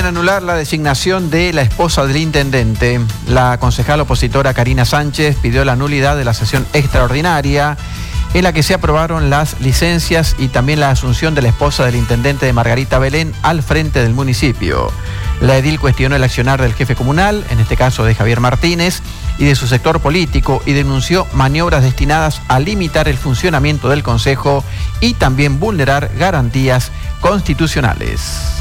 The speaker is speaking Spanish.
anular la designación de la esposa del intendente. La concejal opositora Karina Sánchez pidió la nulidad de la sesión extraordinaria en la que se aprobaron las licencias y también la asunción de la esposa del intendente de Margarita Belén al frente del municipio. La edil cuestionó el accionar del jefe comunal, en este caso de Javier Martínez, y de su sector político, y denunció maniobras destinadas a limitar el funcionamiento del Consejo y también vulnerar garantías constitucionales.